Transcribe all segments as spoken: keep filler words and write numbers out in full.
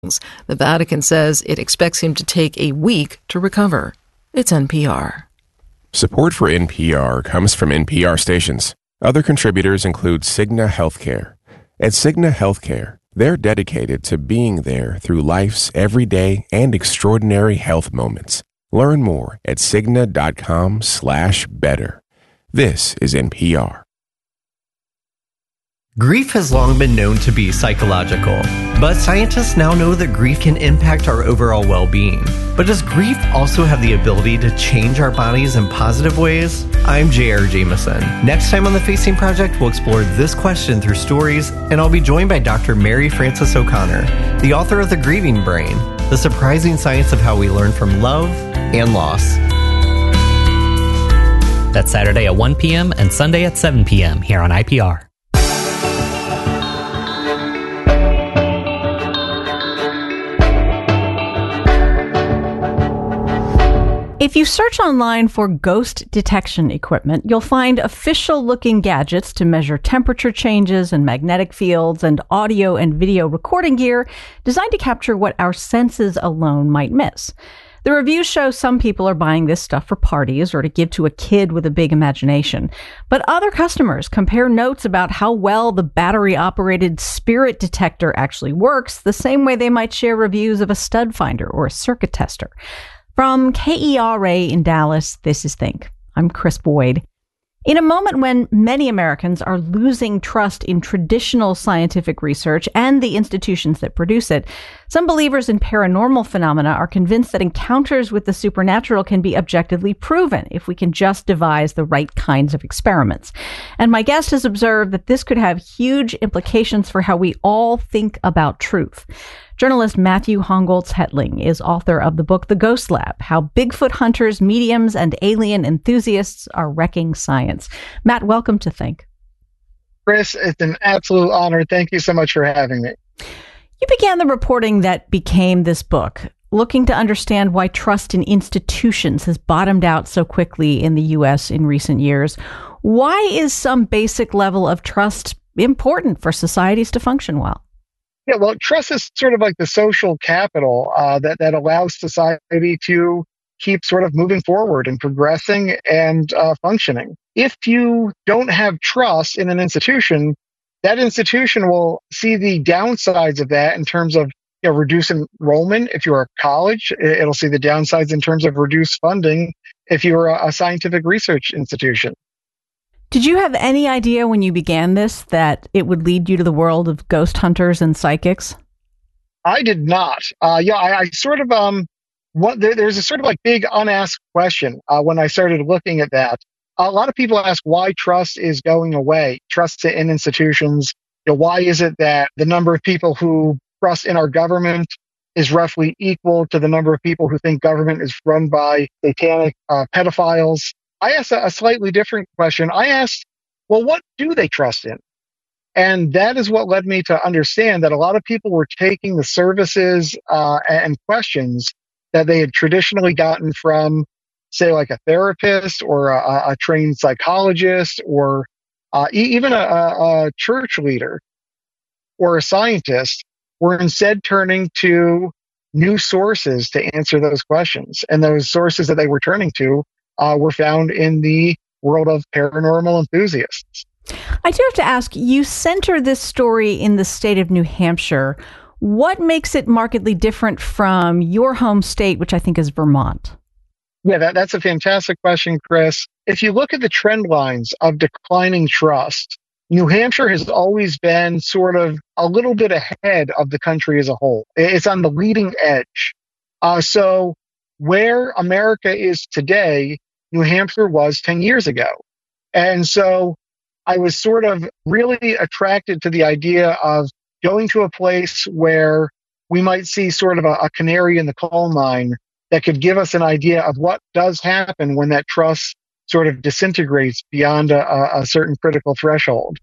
The Vatican says it expects him to take a week to recover. It's N P R. Support for N P R comes from N P R stations. Other contributors include Cigna Healthcare. At Cigna Healthcare, they're dedicated to being there through life's everyday and extraordinary health moments. Learn more at Cigna.com slash better. This is N P R. Grief has long been known to be psychological, but scientists now know that grief can impact our overall well-being. But does grief also have the ability to change our bodies in positive ways? I'm J R. Jameson. Next time on The Facing Project, we'll explore this question through stories, and I'll be joined by Doctor Mary Frances O'Connor, the author of The Grieving Brain, the surprising science of how we learn from love and loss. That's Saturday at one p.m. and Sunday at seven p.m. here on I P R. If you search online for ghost detection equipment, you'll find official-looking gadgets to measure temperature changes and magnetic fields and audio and video recording gear designed to capture what our senses alone might miss. The reviews show some people are buying this stuff for parties or to give to a kid with a big imagination. But other customers compare notes about how well the battery-operated spirit detector actually works the same way they might share reviews of a stud finder or a circuit tester. From K E R A in Dallas, this is Think. I'm Chris Boyd. In a moment when many Americans are losing trust in traditional scientific research and the institutions that produce it, some believers in paranormal phenomena are convinced that encounters with the supernatural can be objectively proven if we can just devise the right kinds of experiments. And my guest has observed that this could have huge implications for how we all think about truth. Journalist Matthew Hongoltz-Hetling is author of the book The Ghost Lab, How Bigfoot Hunters, Mediums, and Alien Enthusiasts Are Wrecking Science. Matt, welcome to Think. Chris, it's an absolute honor. Thank you so much for having me. You began the reporting that became this book, looking to understand why trust in institutions has bottomed out so quickly in the U S in recent years. Why is some basic level of trust important for societies to function well? Yeah, well, trust is sort of like the social capital uh, that, that allows society to keep sort of moving forward and progressing and uh, functioning. If you don't have trust in an institution, that institution will see the downsides of that in terms of you know, reduced enrollment. If you're a college, it'll see the downsides in terms of reduced funding if you're a, a scientific research institution. Did you have any idea when you began this that it would lead you to the world of ghost hunters and psychics? I did not. Uh, yeah, I, I sort of, um, what, there, there's a sort of like big unasked question uh, when I started looking at that. A lot of people ask why trust is going away, trust in institutions. You know, why is it that the number of people who trust in our government is roughly equal to the number of people who think government is run by satanic uh, pedophiles? I asked a, a slightly different question. I asked, well, what do they trust in? And that is what led me to understand that a lot of people were taking the services uh, and questions that they had traditionally gotten from, say, like a therapist or a, a trained psychologist or uh, e- even a, a church leader or a scientist, were instead turning to new sources to answer those questions. And those sources that they were turning to Uh, were found in the world of paranormal enthusiasts. I do have to ask, you center this story in the state of New Hampshire. What makes it markedly different from your home state, which I think is Vermont? Yeah, that, that's a fantastic question, Chris. If you look at the trend lines of declining trust, New Hampshire has always been sort of a little bit ahead of the country as a whole. It's on the leading edge. Uh, so where America is today, New Hampshire was ten years ago. And so I was sort of really attracted to the idea of going to a place where we might see sort of a, a canary in the coal mine that could give us an idea of what does happen when that trust sort of disintegrates beyond a, a certain critical threshold.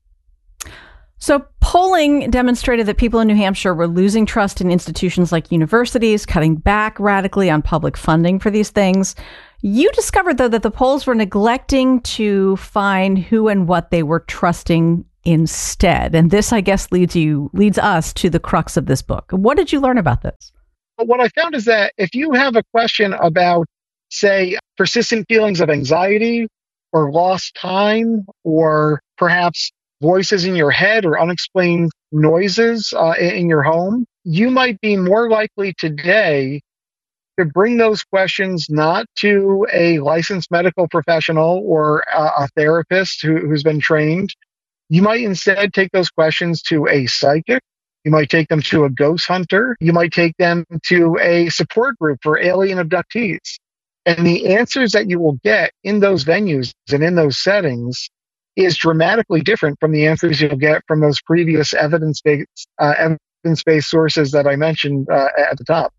So polling demonstrated that people in New Hampshire were losing trust in institutions like universities, cutting back radically on public funding for these things. You discovered, though, that the polls were neglecting to find who and what they were trusting instead. And this, I guess, leads you leads us to the crux of this book. What did you learn about this? But what I found is that if you have a question about, say, persistent feelings of anxiety or lost time, or perhaps voices in your head or unexplained noises uh, in your home, you might be more likely today to bring those questions not to a licensed medical professional or a, a therapist who, who's been trained. You might instead take those questions to a psychic. You might take them to a ghost hunter. You might take them to a support group for alien abductees. And the answers that you will get in those venues and in those settings is dramatically different from the answers you'll get from those previous evidence-based, uh, evidence-based sources that I mentioned uh, at the top.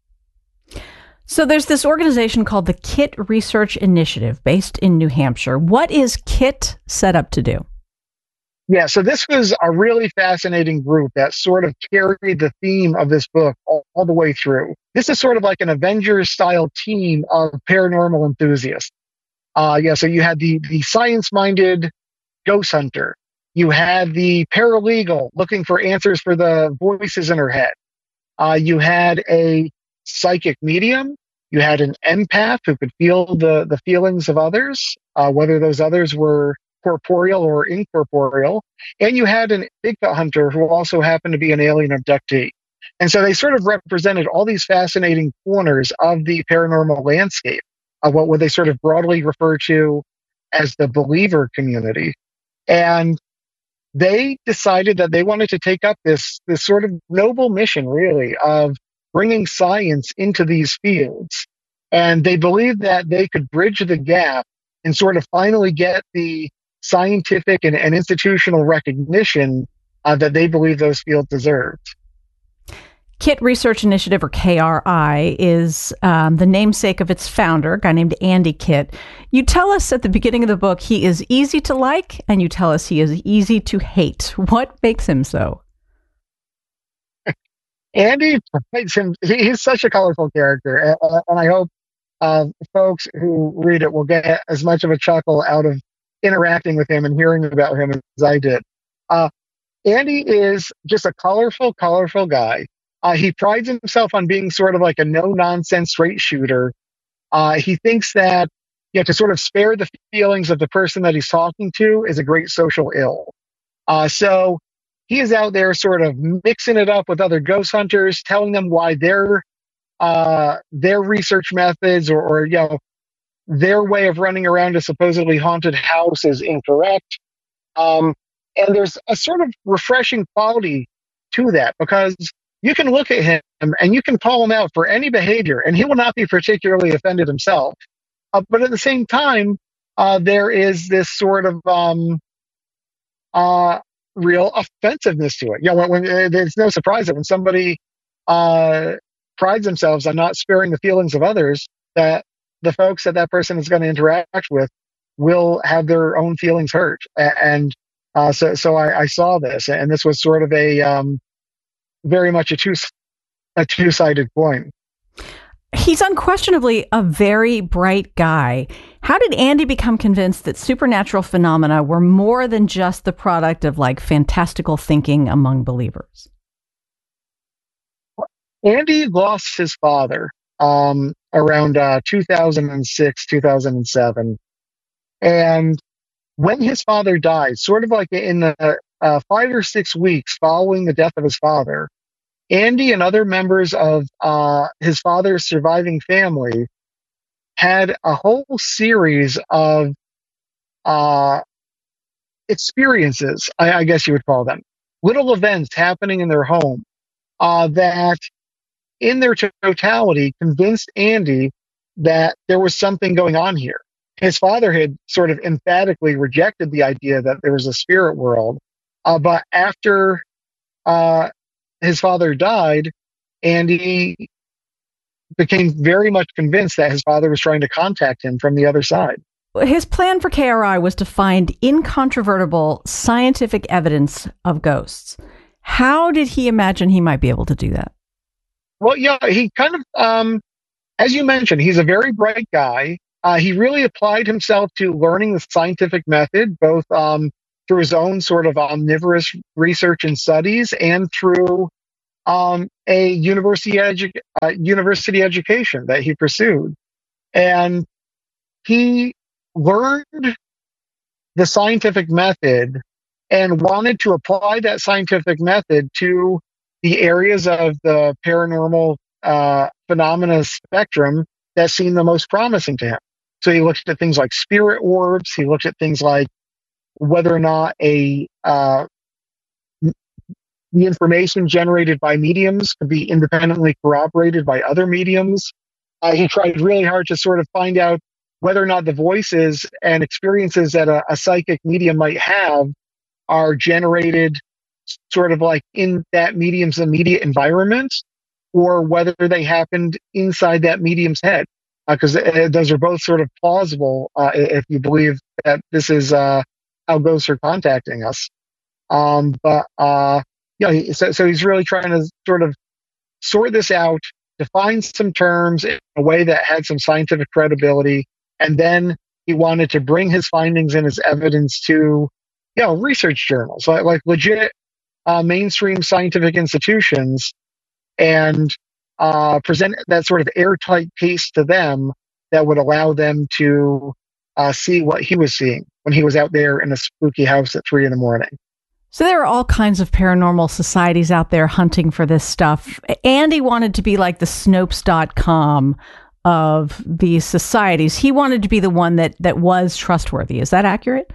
So there's this organization called the KIT Research Initiative based in New Hampshire. What is KIT set up to do? Yeah, so this was a really fascinating group that sort of carried the theme of this book all, all the way through. This is sort of like an Avengers-style team of paranormal enthusiasts. Uh, yeah, so you had the, the science-minded ghost hunter. You had the paralegal looking for answers for the voices in her head. Uh, you had a psychic medium. You had an empath who could feel the, the feelings of others, uh, whether those others were corporeal or incorporeal. And you had an Bigfoot hunter who also happened to be an alien abductee. And so they sort of represented all these fascinating corners of the paranormal landscape, of what would they sort of broadly refer to as the believer community. And they decided that they wanted to take up this, this sort of noble mission, really, of bringing science into these fields. And they believed that they could bridge the gap and sort of finally get the scientific and, and institutional recognition uh, that they believe those fields deserved. KIT Research Initiative, or K R I, is um, the namesake of its founder, a guy named Andy Kitt. You tell us at the beginning of the book he is easy to like, and you tell us he is easy to hate. What makes him so? Andy makes him, he's such a colorful character, and, and I hope uh, folks who read it will get as much of a chuckle out of interacting with him and hearing about him as I did. Uh, Andy is just a colorful, colorful guy. Uh, he prides himself on being sort of like a no-nonsense straight shooter. Uh, he thinks that, you know, to sort of spare the feelings of the person that he's talking to is a great social ill. Uh, so he is out there sort of mixing it up with other ghost hunters, telling them why their uh, their research methods or, or, you know, their way of running around a supposedly haunted house is incorrect. Um, and there's a sort of refreshing quality to that, because you can look at him and you can call him out for any behavior, and he will not be particularly offended himself. Uh, but at the same time, uh, there is this sort of um, uh, real offensiveness to it. You know, when, when uh, there's no surprise that when somebody uh, prides themselves on not sparing the feelings of others, that the folks that that person is going to interact with will have their own feelings hurt. And uh, so, so I, I saw this, and this was sort of a um, very much a two a two sided coin. He's unquestionably a very bright guy. How did Andy become convinced that supernatural phenomena were more than just the product of like fantastical thinking among believers? Andy lost his father um, around uh, two thousand six, two thousand seven. And when his father died, sort of like in the uh, five or six weeks following the death of his father, Andy and other members of uh, his father's surviving family had a whole series of uh, experiences, I, I guess you would call them, little events happening in their home uh, that in their totality convinced Andy that there was something going on here. His father had sort of emphatically rejected the idea that there was a spirit world. Uh, but after uh, his father died, Andy became very much convinced that his father was trying to contact him from the other side. His plan for K R I was to find incontrovertible scientific evidence of ghosts. How did he imagine he might be able to do that? Well, yeah, he kind of, um, as you mentioned, he's a very bright guy. Uh, he really applied himself to learning the scientific method, both um, through his own sort of omnivorous research and studies and through um, a university, edu- uh, university education that he pursued. And he learned the scientific method and wanted to apply that scientific method to the areas of the paranormal uh, phenomena spectrum that seemed the most promising to him. So he looked at things like spirit orbs. He looked at things like whether or not a uh, the information generated by mediums could be independently corroborated by other mediums. Uh, he tried really hard to sort of find out whether or not the voices and experiences that a, a psychic medium might have are generated sort of like in that medium's immediate environment, or whether they happened inside that medium's head. Because uh, those are both sort of plausible uh, if you believe that this is uh, how ghosts are contacting us. Um, but uh, yeah, he, so, so he's really trying to sort of sort this out, define some terms in a way that had some scientific credibility, and then he wanted to bring his findings and his evidence to, you know, research journals, like, like legit uh, mainstream scientific institutions, and uh, present that sort of airtight case to them that would allow them to uh, see what he was seeing when he was out there in a spooky house at three in the morning. So there are all kinds of paranormal societies out there hunting for this stuff. Andy wanted to be like the Snopes dot com of these societies. He wanted to be the one that that was trustworthy. Is that accurate?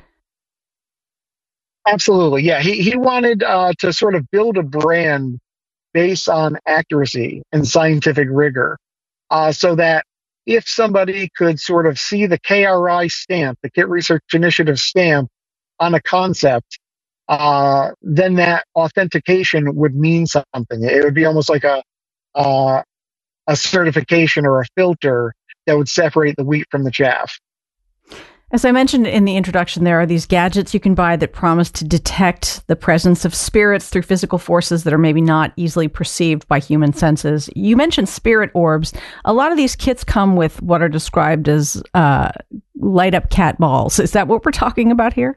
Absolutely. Yeah. He, he wanted uh, to sort of build a brand based on accuracy and scientific rigor, uh, so that if somebody could sort of see the K R I stamp, the Kit Research Initiative stamp on a concept, uh, then that authentication would mean something. It would be almost like a, uh, a certification or a filter that would separate the wheat from the chaff. As I mentioned in the introduction, there are these gadgets you can buy that promise to detect the presence of spirits through physical forces that are maybe not easily perceived by human senses. You mentioned spirit orbs. A lot of these kits come with what are described as uh, light-up cat balls. Is that what we're talking about here?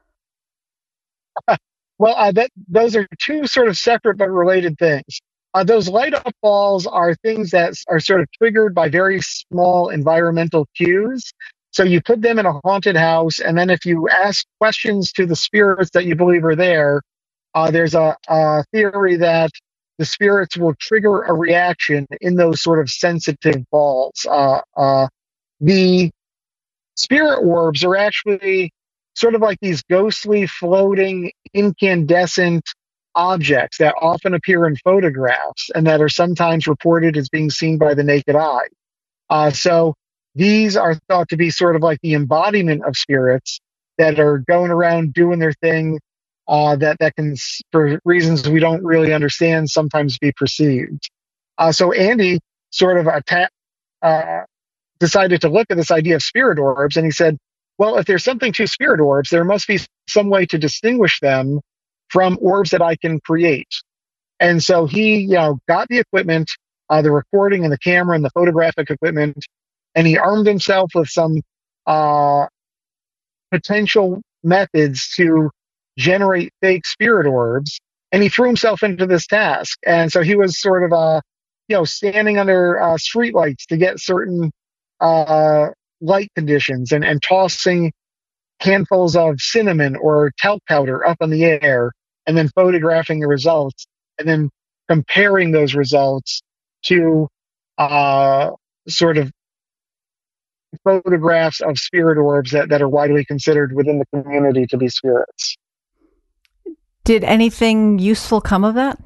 Well, uh, that, those are two sort of separate but related things. Uh, those light-up balls are things that are sort of triggered by very small environmental cues. So you put them in a haunted house, and then if you ask questions to the spirits that you believe are there, uh, there's a, a theory that the spirits will trigger a reaction in those sort of sensitive balls. Uh, uh, the spirit orbs are actually sort of like these ghostly, floating, incandescent objects that often appear in photographs and that are sometimes reported as being seen by the naked eye. Uh, so these are thought to be sort of like the embodiment of spirits that are going around doing their thing, uh, that, that can, for reasons we don't really understand, sometimes be perceived. Uh, so Andy sort of atta- uh, decided to look at this idea of spirit orbs, and he said, well, if there's something to spirit orbs, there must be some way to distinguish them from orbs that I can create. And so he, you know, got the equipment, uh, the recording and the camera and the photographic equipment, and he armed himself with some uh, potential methods to generate fake spirit orbs, and he threw himself into this task. And so he was sort of, uh, you know, standing under uh, streetlights to get certain uh, light conditions, and, and tossing handfuls of cinnamon or talc powder up in the air, and then photographing the results, and then comparing those results to uh, sort of photographs of spirit orbs that, that are widely considered within the community to be spirits. Did anything useful come of that?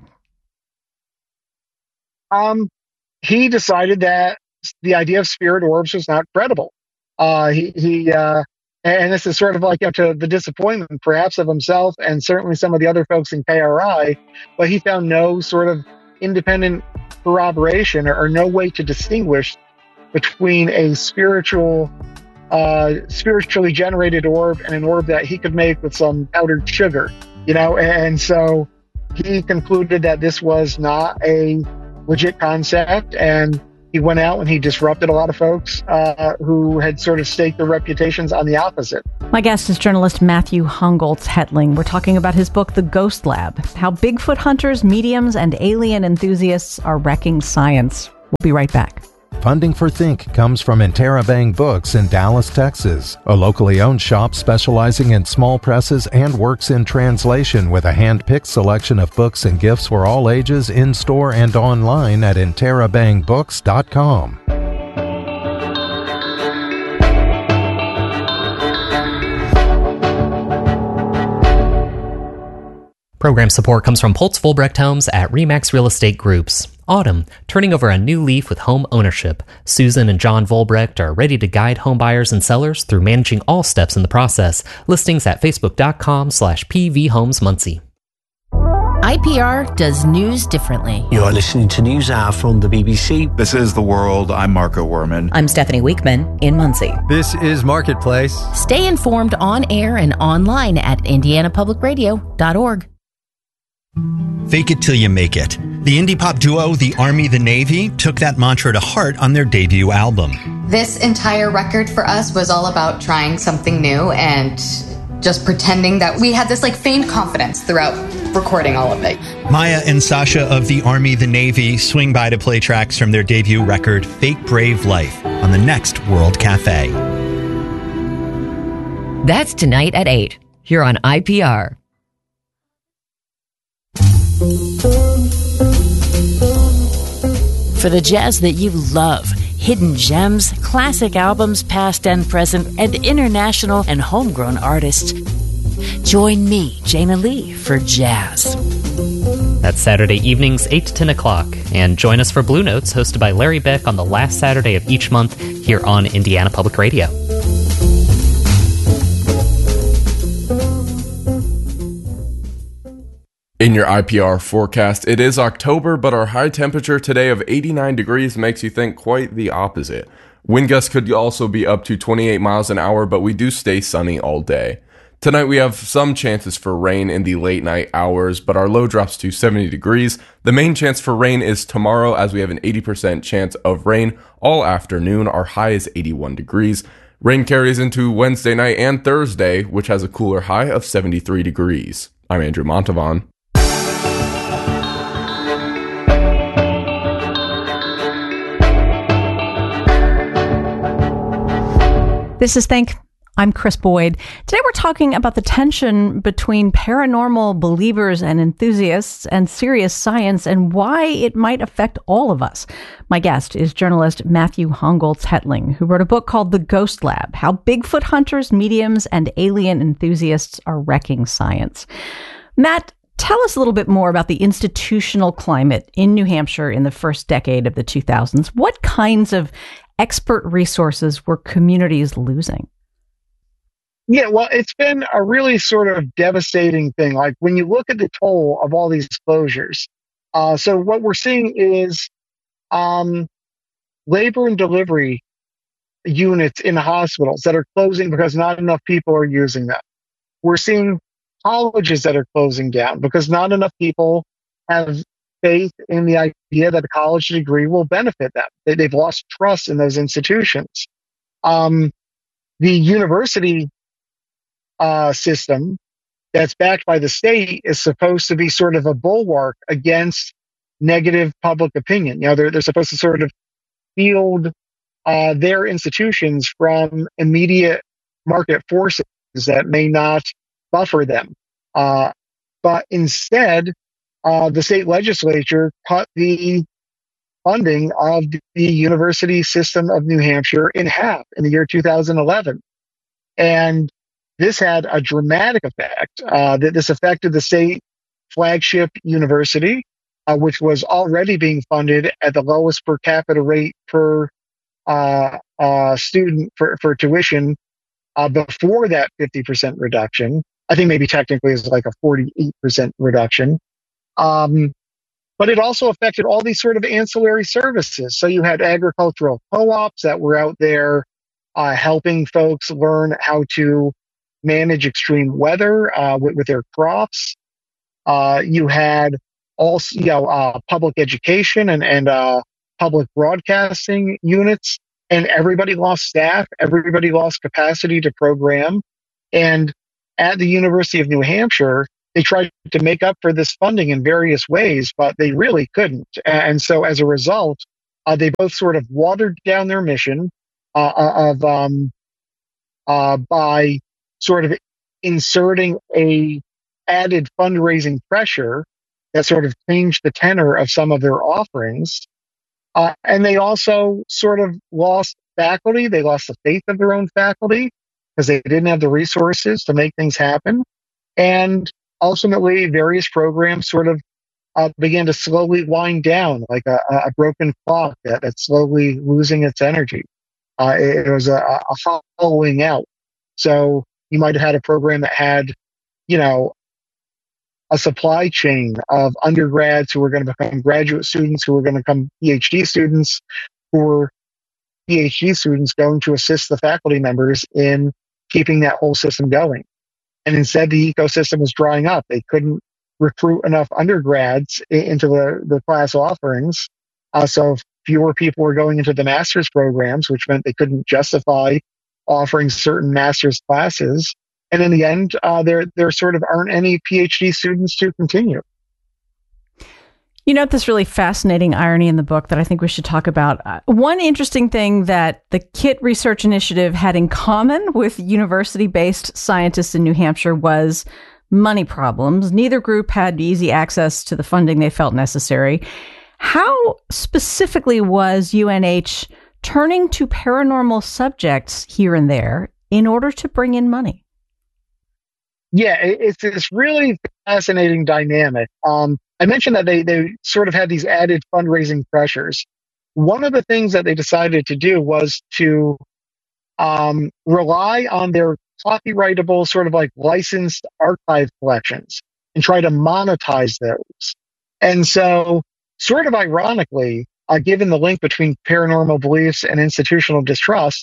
Um, he decided that the idea of spirit orbs was not credible. Uh, he, he uh, and this is sort of like, you know, to the disappointment perhaps of himself and certainly some of the other folks in K R I, but he found no sort of independent corroboration or, or no way to distinguish between a spiritual, uh, spiritually generated orb and an orb that he could make with some powdered sugar, you know, and so he concluded that this was not a legit concept, and he went out and he disrupted a lot of folks uh, who had sort of staked their reputations on the opposite. My guest is journalist Matthew Hongoltz-Hetling. We're talking about his book, The Ghost Lab, How Bigfoot Hunters, Mediums, and Alien Enthusiasts Are Wrecking Science. We'll be right back. Funding for Think comes from Interabang Books in Dallas, Texas, a locally owned shop specializing in small presses and works in translation with a hand-picked selection of books and gifts for all ages in-store and online at interabang books dot com. Program support comes from Pultz Volbrecht Homes at Remax Real Estate Groups. Autumn, turning over a new leaf with home ownership. Susan and John Volbrecht are ready to guide home buyers and sellers through managing all steps in the process. Listings at facebook.com slash pvhomesmuncie. I P R does news differently. You're listening to NewsHour from the B B C. This is The World. I'm Marco Werman. I'm Stephanie Weekman in Muncie. This is Marketplace. Stay informed on air and online at indiana public radio dot org. Fake it till you make it. The indie pop duo The Army the Navy took that mantra to heart on their debut album. This entire record for us was all about trying something new and just pretending that we had this like feigned confidence throughout recording all of it. Maya and Sasha of The Army the Navy swing by to play tracks from their debut record Fake Brave Life on the next World Cafe. That's tonight at eight here on I P R. For the jazz that you love, hidden gems, classic albums past and present, and international and homegrown artists, join me, Jana Lee, for Jazz. That's Saturday evenings, eight to ten o'clock. And join us for Blue Notes, hosted by Larry Beck on the last Saturday of each month here on Indiana Public Radio. In your I P R forecast, it is October, but our high temperature today of eighty-nine degrees makes you think quite the opposite. Wind gusts could also be up to twenty-eight miles an hour, but we do stay sunny all day. Tonight we have some chances for rain in the late night hours, but our low drops to seventy degrees. The main chance for rain is tomorrow, as we have an eighty percent chance of rain all afternoon. Our high is eighty-one degrees. Rain carries into Wednesday night and Thursday, which has a cooler high of seventy-three degrees. I'm Andrew Montavon. This is Think. I'm Chris Boyd. Today we're talking about the tension between paranormal believers and enthusiasts and serious science and why it might affect all of us. My guest is journalist Matthew Hongoltz-Hetling, who wrote a book called The Ghost Lab, How Bigfoot Hunters, Mediums, and Alien Enthusiasts Are Wrecking Science. Matt, tell us a little bit more about the institutional climate in New Hampshire in the first decade of the two thousands. What kinds of expert resources were communities losing? Yeah, well, it's been a really sort of devastating thing. Like when you look at the toll of all these closures, uh, so what we're seeing is um, labor and delivery units in hospitals that are closing because not enough people are using them. We're seeing colleges that are closing down because not enough people have faith in the idea that a college degree will benefit them. They, they've lost trust in those institutions. Um, the university uh, system that's backed by the state is supposed to be sort of a bulwark against negative public opinion. You know, they're, they're supposed to sort of shield uh, their institutions from immediate market forces that may not buffer them. Uh, but instead, Uh, the state legislature cut the funding of the university system of New Hampshire in half in the year two thousand eleven. And this had a dramatic effect. Uh, that this affected the state flagship university, uh, which was already being funded at the lowest per capita rate per uh, uh, student for, for tuition uh, before that fifty percent reduction. I think maybe technically it's like a forty-eight percent reduction. Um, but it also affected all these sort of ancillary services. So you had agricultural co-ops that were out there uh, helping folks learn how to manage extreme weather uh, with, with their crops. Uh, you had also, you know, uh, public education and, and uh, public broadcasting units, and everybody lost staff, everybody lost capacity to program. And at the University of New Hampshire, they tried to make up for this funding in various ways, but they really couldn't. And so as a result, uh, they both sort of watered down their mission uh, of um, uh, by sort of inserting a added fundraising pressure that sort of changed the tenor of some of their offerings. Uh, and they also sort of lost faculty. They lost the faith of their own faculty because they didn't have the resources to make things happen. And ultimately, various programs sort of uh, began to slowly wind down like a, a broken clock that, that's slowly losing its energy. Uh, it, it was a, a hollowing out. So you might have had a program that had, you know, a supply chain of undergrads who were going to become graduate students, who were going to become PhD students, who were PhD students going to assist the faculty members in keeping that whole system going. And instead, the ecosystem was drying up. They couldn't recruit enough undergrads into the, the class offerings. Uh, so fewer people were going into the master's programs, which meant they couldn't justify offering certain master's classes. And in the end, uh, there there sort of aren't any PhD students to continue. You note this really fascinating irony in the book that I think we should talk about. Uh, one interesting thing that the KIT Research Initiative had in common with university-based scientists in New Hampshire was money problems. Neither group had easy access to the funding they felt necessary. How specifically was U N H turning to paranormal subjects here and there in order to bring in money? Yeah, it's this really fascinating dynamic. Um, I mentioned that they, they sort of had these added fundraising pressures. One of the things that they decided to do was to um, rely on their copyrightable, sort of like licensed archive collections and try to monetize those. And so, sort of ironically, uh, given the link between paranormal beliefs and institutional distrust,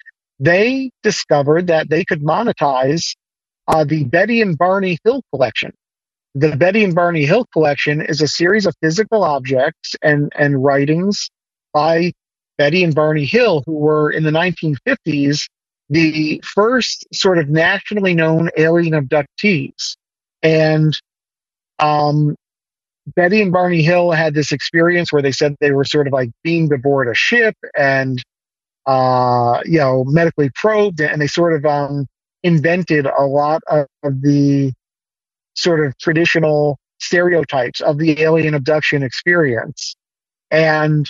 they discovered that they could monetize uh, the Betty and Barney Hill collection. The Betty and Barney Hill collection is a series of physical objects and, and writings by Betty and Barney Hill, who were in the nineteen fifties the first sort of nationally known alien abductees. And um, Betty and Barney Hill had this experience where they said they were sort of like beamed aboard a ship and, uh, you know, medically probed, and they sort of um, invented a lot of, of the sort of traditional stereotypes of the alien abduction experience. And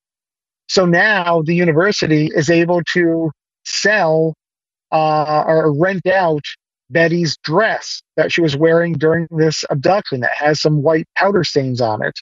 so now the university is able to sell uh, or rent out Betty's dress that she was wearing during this abduction that has some white powder stains on it.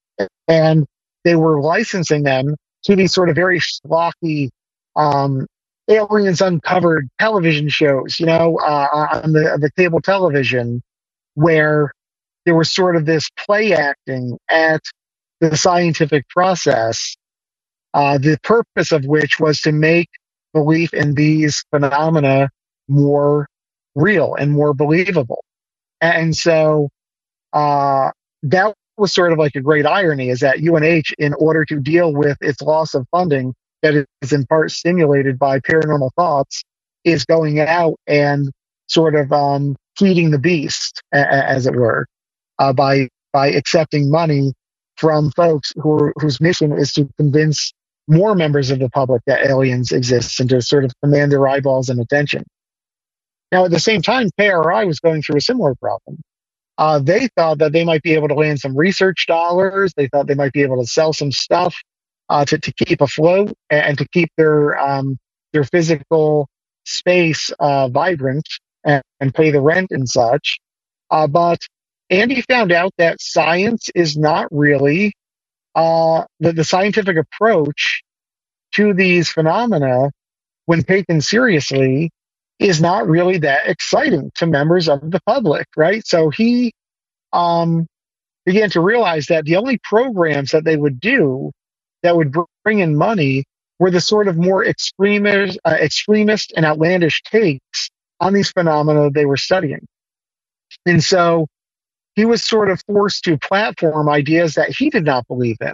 And they were licensing them to these sort of very schlocky um, Aliens Uncovered television shows, you know, uh, on the, the cable television, where there was sort of this play acting at the scientific process, uh, the purpose of which was to make belief in these phenomena more real and more believable. And so uh, that was sort of like a great irony, is that U N H, in order to deal with its loss of funding that is in part stimulated by paranormal thoughts, is going out and sort of um, feeding the beast, as it were, uh, by by accepting money from folks who are, whose mission is to convince more members of the public that aliens exist and to sort of command their eyeballs and attention. Now, at the same time, K R I was going through a similar problem. Uh, they thought that they might be able to land some research dollars. They thought they might be able to sell some stuff uh, to, to keep afloat and to keep their um, their physical space uh, vibrant and, and pay the rent and such. Uh, but Andy found out that science is not really uh, the, the scientific approach to these phenomena, when taken seriously, is not really that exciting to members of the public, right? So he um, began to realize that the only programs that they would do that would bring in money were the sort of more extremist, uh, extremist and outlandish takes on these phenomena they were studying. And so he was sort of forced to platform ideas that he did not believe in.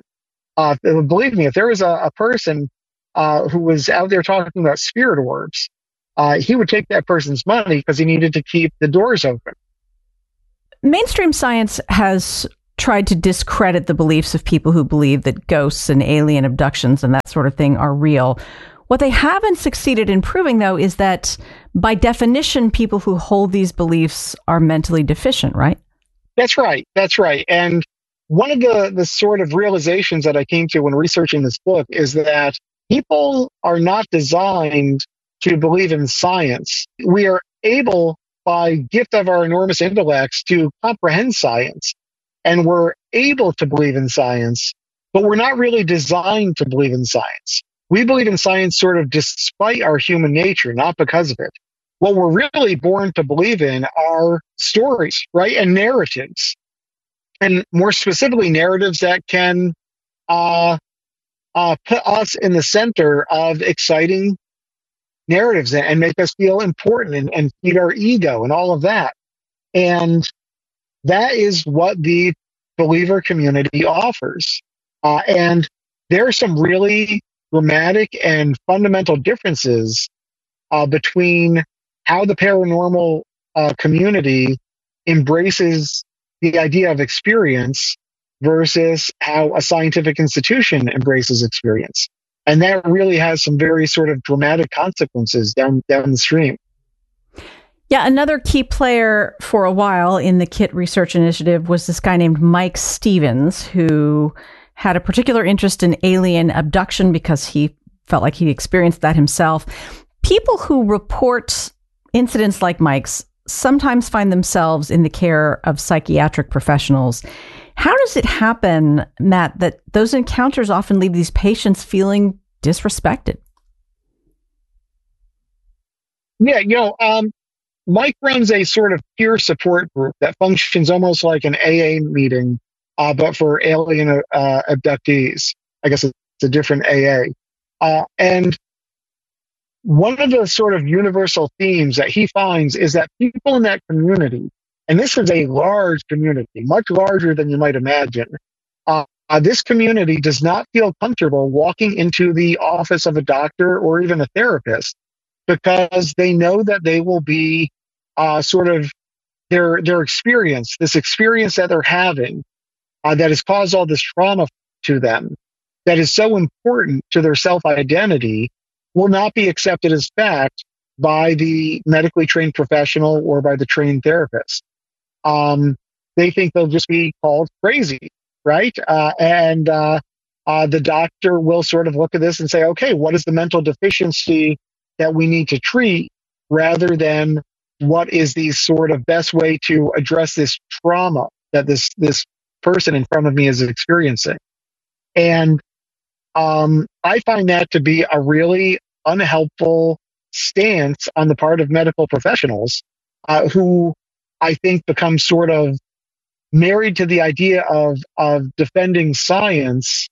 Uh, believe me, if there was a, a person uh, who was out there talking about spirit orbs, uh, he would take that person's money because he needed to keep the doors open. Mainstream science has tried to discredit the beliefs of people who believe that ghosts and alien abductions and that sort of thing are real. What they haven't succeeded in proving, though, is that by definition, people who hold these beliefs are mentally deficient, right? That's right. That's right. And one of the, the sort of realizations that I came to when researching this book is that people are not designed to believe in science. We are able, by gift of our enormous intellects, to comprehend science. And we're able to believe in science, but we're not really designed to believe in science. We believe in science sort of despite our human nature, not because of it. What we're really born to believe in are stories, right? And narratives. And more specifically, narratives that can uh, uh, put us in the center of exciting narratives and make us feel important and, and feed our ego and all of that. And that is what the believer community offers. Uh, and there are some really dramatic and fundamental differences uh, between how the paranormal uh, community embraces the idea of experience versus how a scientific institution embraces experience. And that really has some very sort of dramatic consequences down, down the stream. Yeah, another key player for a while in the KIT Research Initiative was this guy named Mike Stevens, who had a particular interest in alien abduction because he felt like he experienced that himself. People who report incidents like Mike's sometimes find themselves in the care of psychiatric professionals. How does it happen, Matt, that those encounters often leave these patients feeling disrespected? Yeah, you know, um, Mike runs a sort of peer support group that functions almost like an A A meeting, uh, but for alien uh, abductees. I guess it's a different A A. Uh, and one of the sort of universal themes that he finds is that people in that community, and this is a large community, much larger than you might imagine, uh, uh, this community does not feel comfortable walking into the office of a doctor or even a therapist because they know that they will be uh, sort of their their experience, this experience that they're having uh, that has caused all this trauma to them, that is so important to their self-identity, will not be accepted as fact by the medically trained professional or by the trained therapist. Um, they think they'll just be called crazy, right? Uh, and uh, uh, the doctor will sort of look at this and say, okay, what is the mental deficiency that we need to treat, rather than what is the sort of best way to address this trauma that this this person in front of me is experiencing. And um, I find that to be a really unhelpful stance on the part of medical professionals uh, who I think become sort of married to the idea of of defending science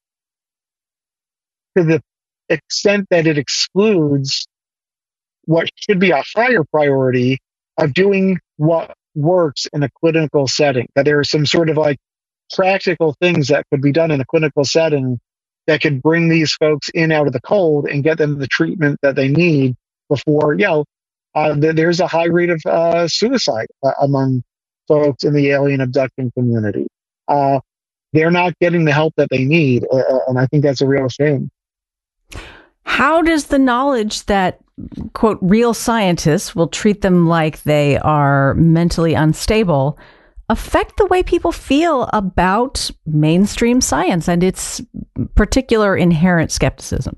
to the extent that it excludes what should be a higher priority of doing what works in a clinical setting. That there are some sort of like practical things that could be done in a clinical setting that could bring these folks in out of the cold and get them the treatment that they need before, you know, uh, th- there's a high rate of uh, suicide uh, among folks in the alien abduction community. Uh, they're not getting the help that they need, uh, and I think that's a real shame. How does the knowledge that, quote, real scientists will treat them like they are mentally unstable affect the way people feel about mainstream science and its particular inherent skepticism?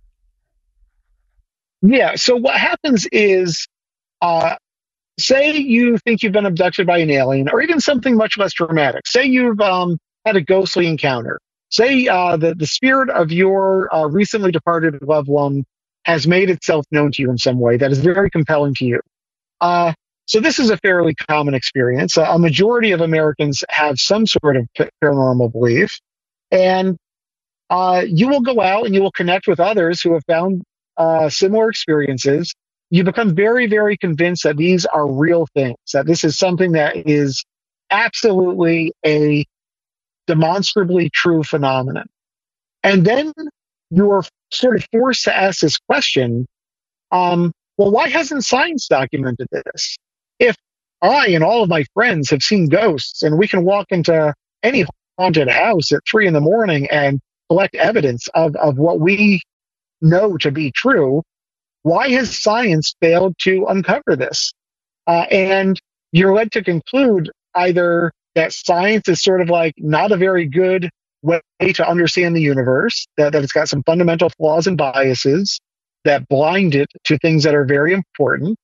Yeah, so what happens is, uh, say you think you've been abducted by an alien, or even something much less dramatic. Say you've um, had a ghostly encounter. Say uh, the, the spirit of your uh, recently departed loved one has made itself known to you in some way that is very compelling to you. Uh, so this is a fairly common experience. Uh, a majority of Americans have some sort of paranormal belief. And uh, you will go out and you will connect with others who have found uh, similar experiences. You become very, very convinced that these are real things, that this is something that is absolutely a demonstrably true phenomenon. And then you're sort of forced to ask this question, um, well, why hasn't science documented this? If I and all of my friends have seen ghosts and we can walk into any haunted house at three in the morning and collect evidence of, of what we know to be true, why has science failed to uncover this? Uh, and you're led to conclude either that science is sort of like not a very good way to understand the universe, that, that it's got some fundamental flaws and biases that blind it to things that are very important,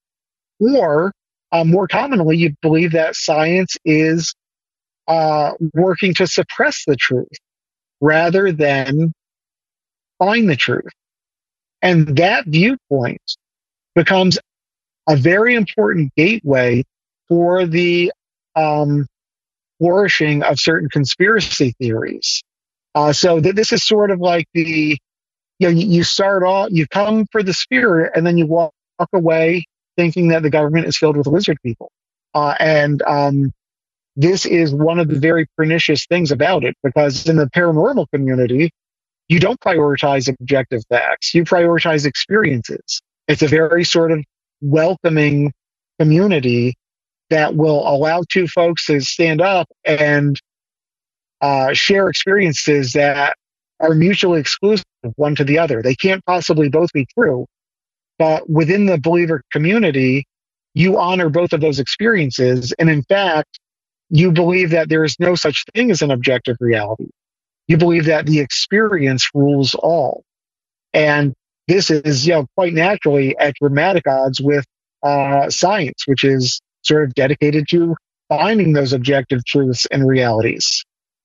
or uh, more commonly, you believe that science is uh, working to suppress the truth rather than find the truth. And that viewpoint becomes a very important gateway for the um, flourishing of certain conspiracy theories. Uh, so th- this is sort of like the, you know, you start off, you come for the spirit, and then you walk, walk away thinking that the government is filled with lizard people. Uh, and um, this is one of the very pernicious things about it, because in the paranormal community, you don't prioritize objective facts. You prioritize experiences. It's a very sort of welcoming community that will allow two folks to stand up and uh, share experiences that are mutually exclusive one to the other. They can't possibly both be true. But within the believer community, you honor both of those experiences. And in fact, you believe that there is no such thing as an objective reality. You believe that the experience rules all. And this is, you know, quite naturally at dramatic odds with uh, science, which is sort of dedicated to finding those objective truths and realities.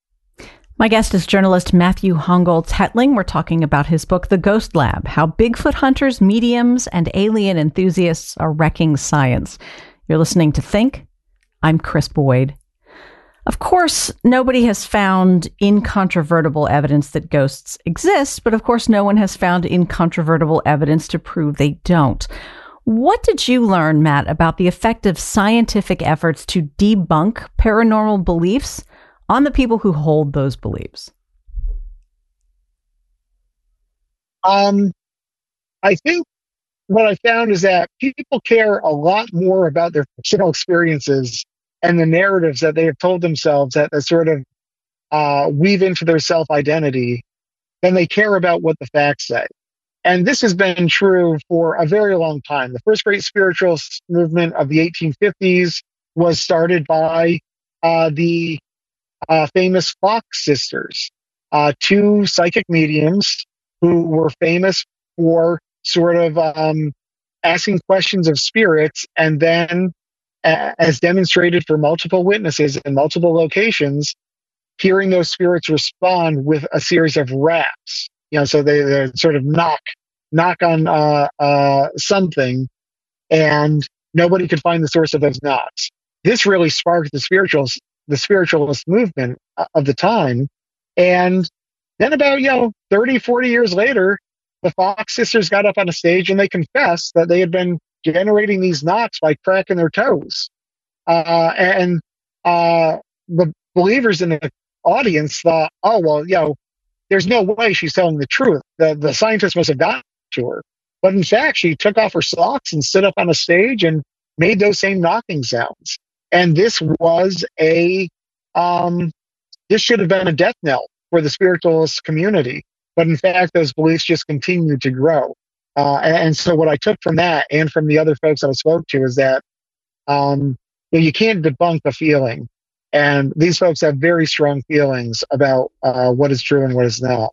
My guest is journalist Matthew Hongoltz-Hetling. We're talking about his book, The Ghost Lab, How Bigfoot Hunters, Mediums, and Alien Enthusiasts Are Wrecking Science. You're listening to Think. I'm Chris Boyd. Of course, nobody has found incontrovertible evidence that ghosts exist, but of course, no one has found incontrovertible evidence to prove they don't. What did you learn, Matt, about the effect of scientific efforts to debunk paranormal beliefs on the people who hold those beliefs? Um, I think what I found is that people care a lot more about their personal experiences and the narratives that they have told themselves that, that sort of uh, weave into their self-identity than they care about what the facts say. And this has been true for a very long time. The first great spiritualist movement of the eighteen fifties was started by uh, the uh, famous Fox sisters, uh, two psychic mediums who were famous for sort of um, asking questions of spirits, and then, uh, as demonstrated for multiple witnesses in multiple locations, hearing those spirits respond with a series of raps. You know, so they, they sort of knock, knock on uh, uh, something, and nobody could find the source of those knocks. This really sparked the spirituals, the spiritualist movement of the time. And then about, you know, thirty, forty years later, the Fox sisters got up on a stage and they confessed that they had been generating these knocks by cracking their toes. Uh, and uh, the believers in the audience thought, oh, well, you know, there's no way she's telling the truth. The, the scientists must have gotten to her. But in fact, she took off her socks and stood up on a stage and made those same knocking sounds. And this was a, um, this should have been a death knell for the spiritualist community. But in fact, those beliefs just continued to grow. Uh, and, and so what I took from that and from the other folks I spoke to is that um, you know, you can't debunk a feeling. And these folks have very strong feelings about uh, what is true and what is not.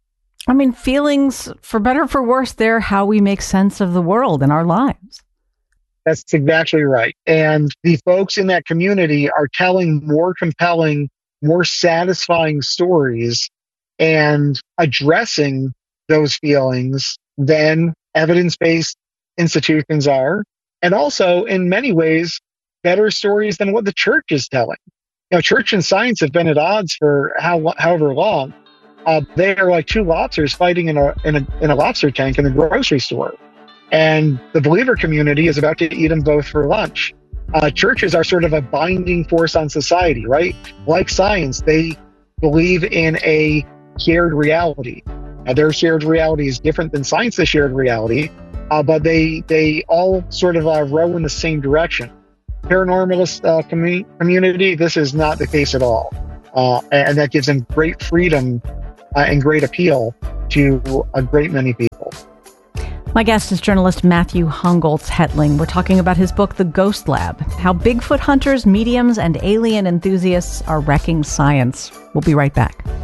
I mean, feelings, for better or for worse, they're how we make sense of the world and our lives. That's exactly right. And the folks in that community are telling more compelling, more satisfying stories and addressing those feelings than evidence-based institutions are. And also, in many ways, better stories than what the church is telling. You know, church and science have been at odds for how, however long. Uh, they are like two lobsters fighting in a, in a in a lobster tank in the grocery store. And the believer community is about to eat them both for lunch. Uh, churches are sort of a binding force on society, right? Like science, they believe in a shared reality. Now, their shared reality is different than science's shared reality, uh, but they they all sort of uh, row in the same direction. Paranormalist uh, commu- community, this is not the case at all. Uh, and that gives them great freedom uh, and great appeal to a great many people. My guest is journalist Matthew Hongoltz Hetling. We're talking about his book, The Ghost Lab, how Bigfoot hunters, mediums, and alien enthusiasts are wrecking science. We'll be right back.